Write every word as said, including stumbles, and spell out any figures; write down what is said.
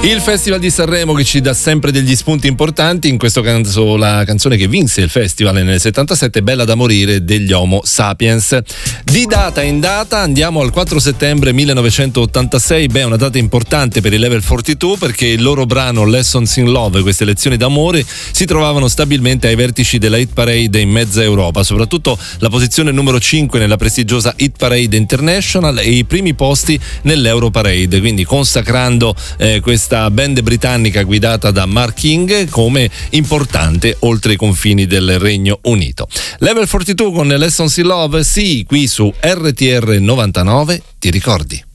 Il Festival di Sanremo che ci dà sempre degli spunti importanti, in questo caso la canzone che vinse il festival nel settantasette, Bella da morire degli Homo Sapiens. Di data in data andiamo al quattro settembre millenovecentottantasei, beh, una data importante per i Level quarantadue perché il loro brano Lessons in Love, queste lezioni d'amore, si trovavano stabilmente ai vertici della Hit Parade in mezza Europa, soprattutto la posizione numero cinque nella prestigiosa Hit Parade International e i primi posti nell'Euro Parade, quindi consacrando eh, questa band britannica guidata da Mark King come importante oltre i confini del Regno Unito. Level quarantadue con Lessons in Love, sì, qui su R T R novantanove, ti ricordi?